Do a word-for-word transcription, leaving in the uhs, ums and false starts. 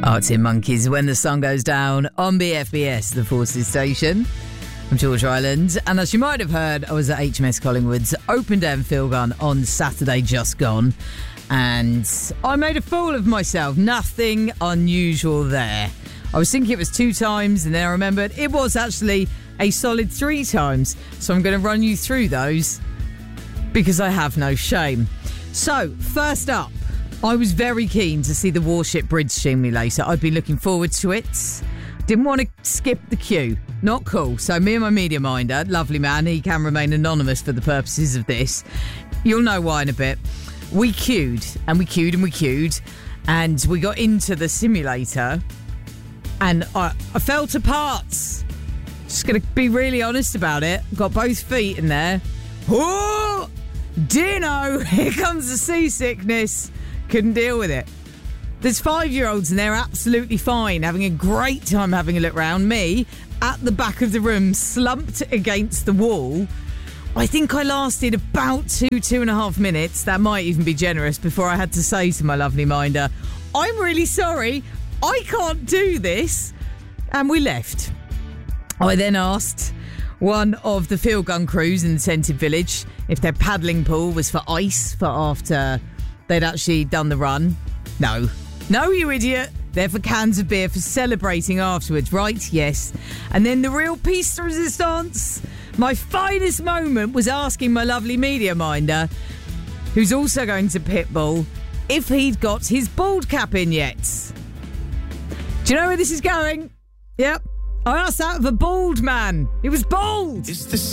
Arctic Monkeys, When the Sun Goes Down, on B F B S, the Forces Station. I'm George Ryland, and as you might have heard, I was at H M S Collingwood's Open Day and Field Gun on Saturday just gone, and I made a fool of myself. Nothing unusual there. I was thinking it was two times, and then I remembered it was actually a solid three times. So I'm going to run you through those because I have no shame. So, first up, I was very keen to see the Warship Bridge simulator. I'd been looking forward to it. Didn't want to skip the queue. Not cool. So me and my media minder, lovely man, he can remain anonymous for the purposes of this. You'll know why in a bit. We queued and we queued and we queued and we got into the simulator and I, I fell to parts. Just going to be really honest about it. Got both feet in there. Oh, Dino, here comes the seasickness. Couldn't deal with it. There's five-year-olds and they're absolutely fine, having a great time having a look round. Me, at the back of the room, slumped against the wall. I think I lasted about two, two and a half minutes. That might even be generous before I had to say to my lovely minder, I'm really sorry, I can't do this. And we left. I then asked one of the field gun crews in the tented village if their paddling pool was for ice for after they'd actually done the run. No. No, you idiot. They're for cans of beer for celebrating afterwards, right? Yes. And then the real piece de resistance, my finest moment, was asking my lovely media minder, who's also going to Pitbull, if he'd got his bald cap in yet. Do you know where this is going? Yep. I asked that of a bald man. He was bald. It's the